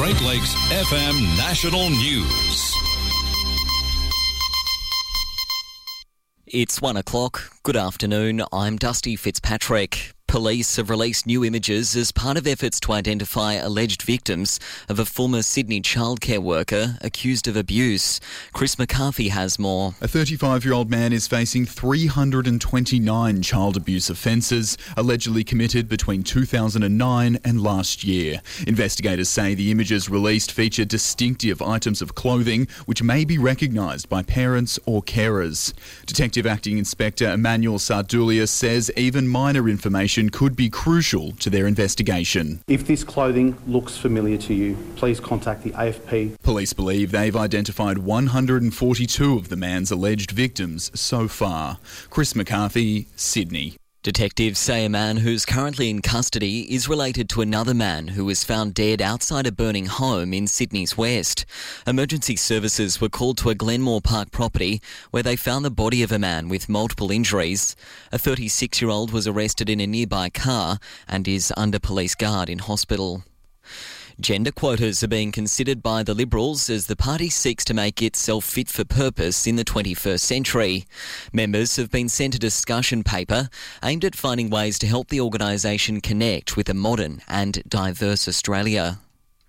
Great Lakes FM National News. It's 1 o'clock. Good afternoon. I'm Dusty Fitzpatrick. Police have released new images as part of efforts to identify alleged victims of a former Sydney childcare worker accused of abuse. Chris McCarthy has more. A 35-year-old man is facing 329 child abuse offences, allegedly committed between 2009 and last year. Investigators say the images released feature distinctive items of clothing which may be recognised by parents or carers. Detective Acting Inspector Emmanuel Sardulia says even minor information could be crucial to their investigation. If this clothing looks familiar to you, please contact the AFP. Police believe they've identified 142 of the man's alleged victims so far. Chris McCarthy, Sydney. Detectives say a man who's currently in custody is related to another man who was found dead outside a burning home in Sydney's west. Emergency services were called to a Glenmore Park property where they found the body of a man with multiple injuries. A 36-year-old was arrested in a nearby car and is under police guard in hospital. Gender quotas are being considered by the Liberals as the party seeks to make itself fit for purpose in the 21st century. Members have been sent a discussion paper aimed at finding ways to help the organisation connect with a modern and diverse Australia.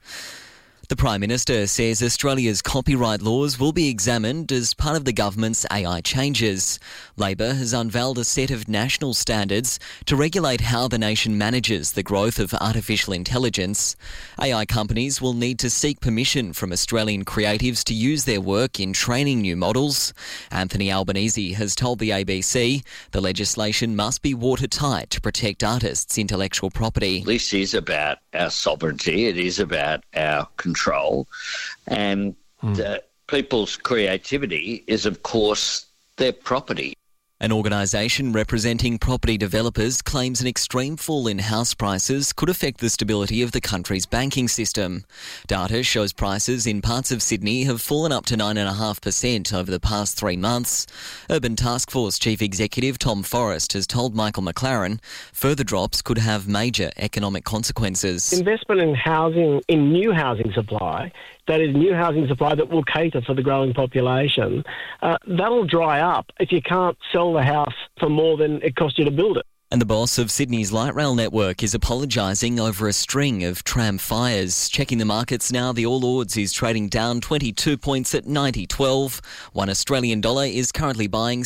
The Prime Minister says Australia's copyright laws will be examined as part of the government's AI changes. Labor has unveiled a set of national standards to regulate how the nation manages the growth of artificial intelligence. AI companies will need to seek permission from Australian creatives to use their work in training new models. Anthony Albanese has told the ABC the legislation must be watertight to protect artists' intellectual property. This is about our sovereignty. It is about our control, and people's creativity is, of course, their property. An organisation representing property developers claims an extreme fall in house prices could affect the stability of the country's banking system. Data shows prices in parts of Sydney have fallen up to 9.5% over the past 3 months. Urban Taskforce Chief Executive Tom Forrest has told Michael McLaren further drops could have major economic consequences. Investment in housing, in new housing supply, that is new housing supply that will cater for the growing population, that'll dry up if you can't sell the house for more than it cost you to build it. And the boss of Sydney's light rail network is apologising over a string of tram fires. Checking the markets now, the All Ords is trading down 22 points at 90.12. One Australian dollar is currently buying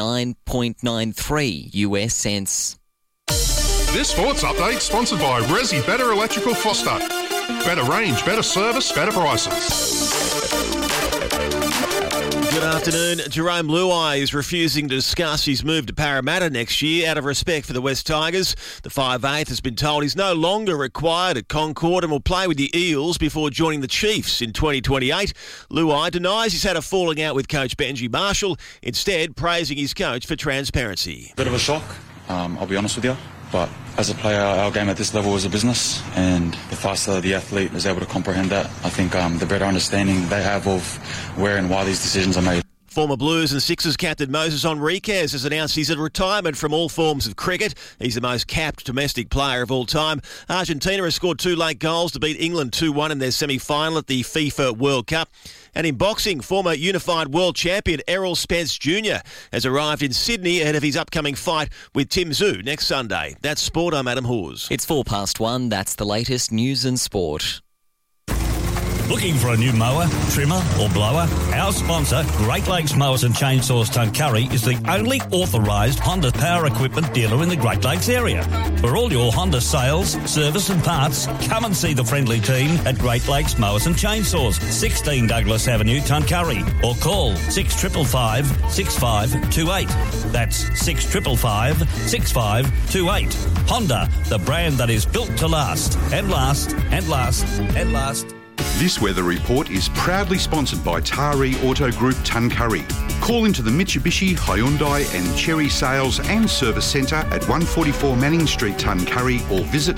69.93 US cents. This sports update sponsored by Resi Better Electrical Foster. Better range, better service, better prices. Good afternoon. Jerome Luai is refusing to discuss his move to Parramatta next year out of respect for the West Tigers. The 5'8" has been told he's no longer required at Concord and will play with the Eels before joining the Chiefs in 2028. Luai denies he's had a falling out with coach Benji Marshall, instead praising his coach for transparency. Bit of a shock, I'll be honest with you. But as a player, our game at this level is a business, and the faster the athlete is able to comprehend that, I think the better understanding they have of where and why these decisions are made. Former Blues and Sixers captain Moses Henriquez has announced he's in retirement from all forms of cricket. He's the most capped domestic player of all time. Argentina has scored 2 late goals to beat England 2-1 in their semi-final at the FIFA World Cup. And in boxing, former unified world champion Errol Spence Jr. has arrived in Sydney ahead of his upcoming fight with Tim Tszyu next Sunday. That's sport. I'm Adam Hawes. It's 1:04. That's the latest news and sport. Looking for a new mower, trimmer or blower? Our sponsor, Great Lakes Mowers and Chainsaws Tuncurry, is the only authorised Honda power equipment dealer in the Great Lakes area. For all your Honda sales, service and parts, come and see the friendly team at Great Lakes Mowers and Chainsaws, 16 Douglas Avenue, Tuncurry, or call 6555 6528. That's 6555 6528. Honda, the brand that is built to last and last and last and last. This weather report is proudly sponsored by Taree Auto Group Tuncurry. Call into the Mitsubishi, Hyundai and Chery Sales and Service Centre at 144 Manning Street, Tuncurry, or visit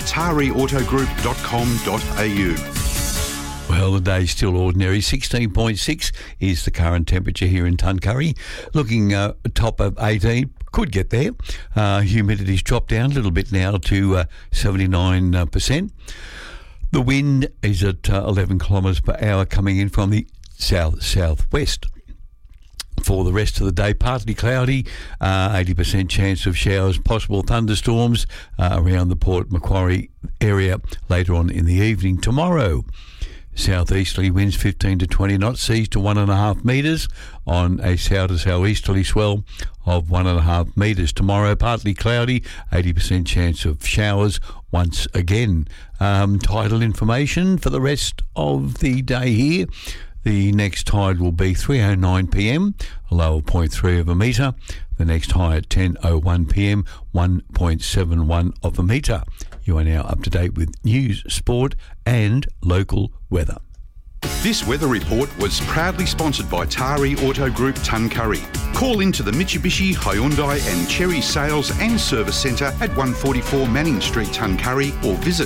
tareautogroup.com.au. Well, the day's still ordinary. 16.6 is the current temperature here in Tuncurry. Looking top of 18. Could get there. Humidity's dropped down a little bit now to 79%. The wind is at 11 kilometres per hour coming in from the south-southwest. For the rest of the day, partly cloudy, 80% chance of showers, possible thunderstorms around the Port Macquarie area later on in the evening. Tomorrow, southeasterly winds 15 to 20 knots, seas to 1.5 metres on a south to southeasterly swell of 1.5 metres. Tomorrow, partly cloudy, 80% chance of showers once again. Tidal information for the rest of the day here. The next tide will be 3:09 p.m, a low of 0.3 of a metre. The next high at 10:01 p.m, 1.71 of a metre. You are now up to date with news, sport and local weather. This weather report was proudly sponsored by Tari Auto Group Tuncurry. Call into the Mitsubishi, Hyundai and Cherry Sales and Service Centre at 144 Manning Street, Tuncurry, or visit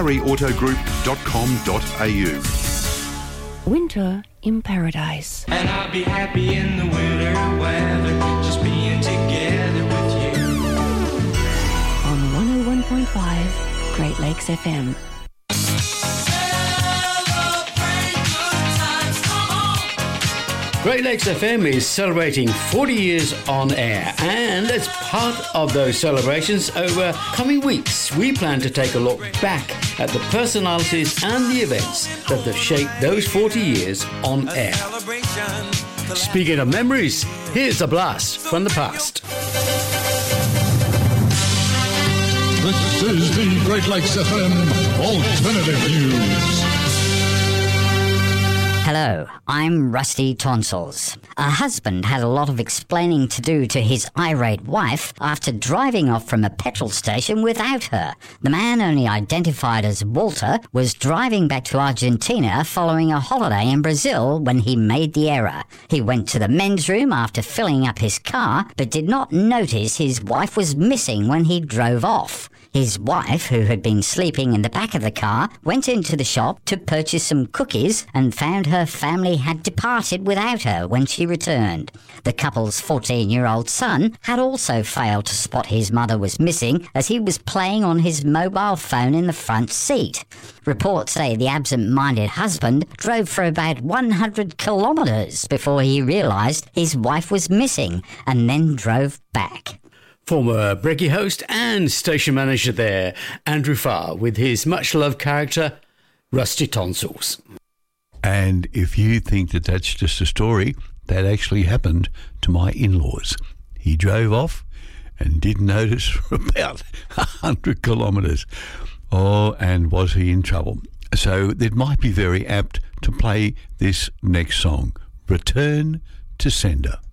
tariautogroup.com.au. Winter in paradise. And I'll be happy in the winter weather, just being together with you. On 101.5 Great Lakes FM. Great Lakes FM is celebrating 40 years on air, and as part of those celebrations over coming weeks, we plan to take a look back at the personalities and the events that have shaped those 40 years on air. Speaking of memories, here's a blast from the past. This is the Great Lakes FM Alternative News. Hello, I'm Rusty Tonsils. A husband had a lot of explaining to do to his irate wife after driving off from a petrol station without her. The man, only identified as Walter, was driving back to Argentina following a holiday in Brazil when he made the error. He went to the men's room after filling up his car, but did not notice his wife was missing when he drove off. His wife, who had been sleeping in the back of the car, went into the shop to purchase some cookies and found her family had departed without her when she returned. The couple's 14-year-old son had also failed to spot his mother was missing as he was playing on his mobile phone in the front seat. Reports say the absent-minded husband drove for about 100 kilometres before he realised his wife was missing and then drove back. Former Brekkie host and station manager there, Andrew Farr, with his much-loved character, Rusty Tonsils. And if you think that that's just a story, that actually happened to my in-laws. He drove off and didn't notice for about 100 kilometres. Oh, and was he in trouble? So it might be very apt to play this next song, Return to Sender.